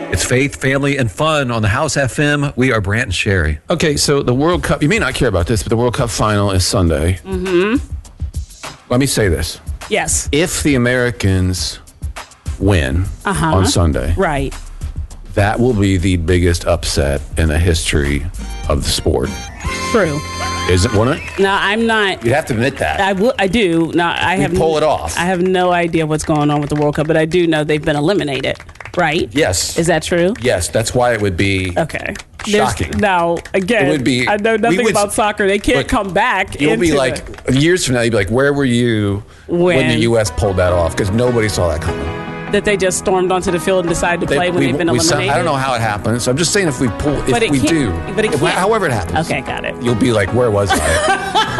It's faith, family, and fun on the House FM. We are Brant and Sherry. Okay, so the World Cup, you may not care about this, but the World Cup final is Sunday. Let me say this. Yes. If the Americans win on Sunday, Right. that will be the biggest upset in the history of the sport. True. Won't it? No, I'm not. You'd have to admit that. I do. No, I have. pull it off. I have no idea what's going on with the World Cup, but I do know they've been eliminated. Right? Yes. Is that true? Yes, that's why it would be Okay. shocking. Now, again, It would be- I know we nothing would- about soccer. They can't Look, come back. You'll be into like, it. years from now, you'll be like, where were you when the When? U.S. pulled that off? Because nobody saw that coming. That they just stormed onto the field and decided to play when they've been eliminated. I don't know how it happens. I'm just saying if we But it do, can't- but it can't. however it happens. Okay, got it. You'll be like, where was I?